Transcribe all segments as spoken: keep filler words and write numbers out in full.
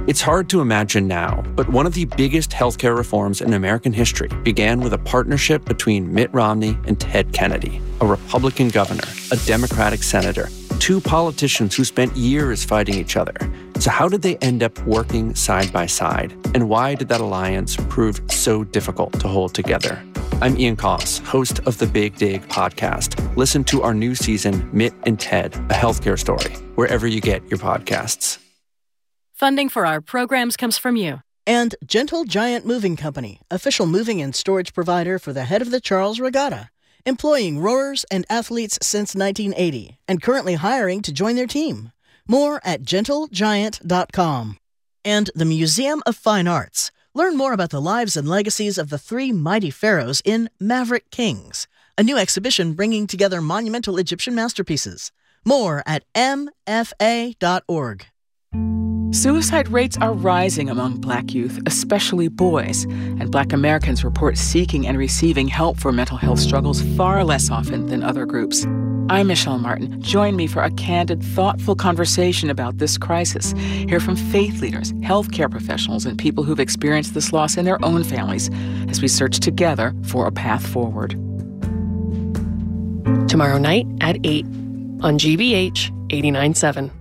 It's hard to imagine now, but one of the biggest healthcare reforms in American history began with a partnership between Mitt Romney and Ted Kennedy, a Republican governor, a Democratic senator, two politicians who spent years fighting each other. So how did they end up working side by side? And why did that alliance prove so difficult to hold together? I'm Ian Coss, host of the Big Dig podcast. Listen to our new season, Mitt and Ted, a healthcare story, wherever you get your podcasts. Funding for our programs comes from you. And Gentle Giant Moving Company, official moving and storage provider for the head of the Charles Regatta, employing rowers and athletes since nineteen eighty, and currently hiring to join their team. More at gentle giant dot com. And the Museum of Fine Arts. Learn more about the lives and legacies of the three mighty pharaohs in Maverick Kings, a new exhibition bringing together monumental Egyptian masterpieces. More at m f a dot org. Suicide rates are rising among Black youth, especially boys, and Black Americans report seeking and receiving help for mental health struggles far less often than other groups. I'm Michelle Martin. Join me for a candid, thoughtful conversation about this crisis. Hear from faith leaders, healthcare professionals, and people who've experienced this loss in their own families as we search together for a path forward. Tomorrow night at eight on G B H eighty-nine point seven.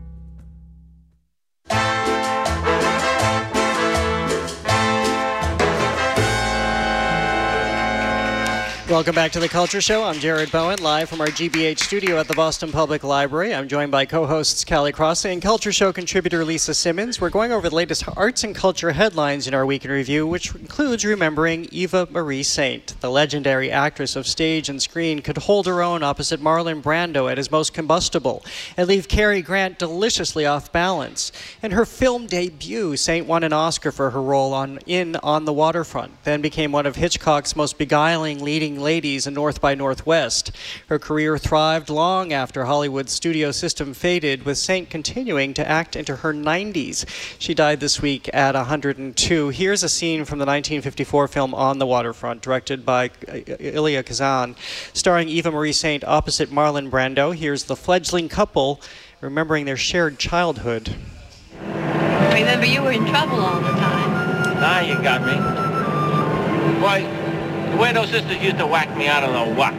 Welcome back to The Culture Show. I'm Jared Bowen, live from our G B H studio at the Boston Public Library. I'm joined by co-hosts Callie Crossley and Culture Show contributor Lisa Simmons. We're going over the latest arts and culture headlines in our week in review, which includes remembering Eva Marie Saint. The legendary actress of stage and screen could hold her own opposite Marlon Brando at his most combustible and leave Cary Grant deliciously off balance. In her film debut, Saint won an Oscar for her role on in On the Waterfront, then became one of Hitchcock's most beguiling leading ladies in North by Northwest. Her career thrived long after Hollywood's studio system faded, with Saint continuing to act into her nineties. She died this week at one hundred two. Here's a scene from the nineteen fifty-four film On the Waterfront, directed by Elia Kazan, starring Eva Marie Saint opposite Marlon Brando. Here's the fledgling couple remembering their shared childhood. Remember, you were in trouble all the time. Now you got me. Why? The way those sisters used to whack me, I don't know what.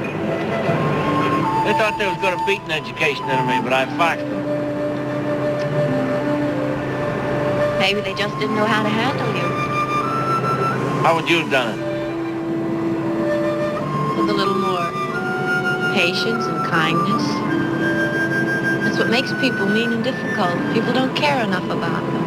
They thought they was going to beat an education into me, but I foxed them. Maybe they just didn't know how to handle you. How would you have done it? With a little more patience and kindness. That's what makes people mean and difficult. People don't care enough about them.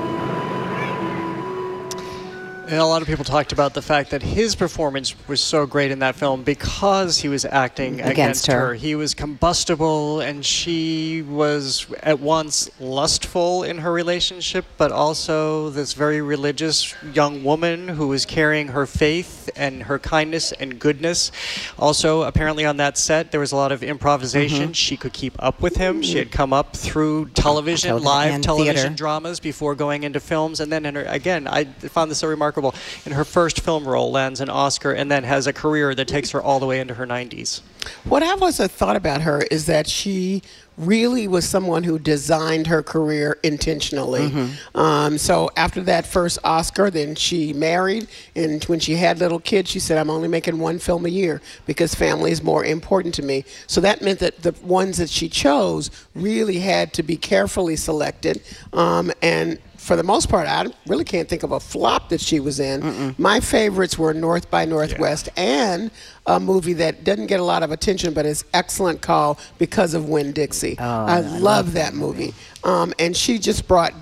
And a lot of people talked about the fact that his performance was so great in that film because he was acting against, against her. her. He was combustible, and she was at once lustful in her relationship, but also this very religious young woman who was carrying her faith and her kindness and goodness. Also, apparently on that set, there was a lot of improvisation. Mm-hmm. She could keep up with him. She had come up through television, live television theater. dramas before going into films. And then, in her, again, I found this so remarkable. In her first film role, lands an Oscar, and then has a career that takes her all the way into her nineties. What I've also thought about her is that she really was someone who designed her career intentionally. Mm-hmm. Um, so after that first Oscar, then she married, and when she had little kids, she said, I'm only making one film a year because family is more important to me. So that meant that the ones that she chose really had to be carefully selected, um, and for the most part, I really can't think of a flop that she was in. Mm-mm. My favorites were North by Northwest yeah. and a movie that doesn't get a lot of attention but is excellent called Because of Winn-Dixie. Oh, I, I love, love that movie. movie. Um, and she just brought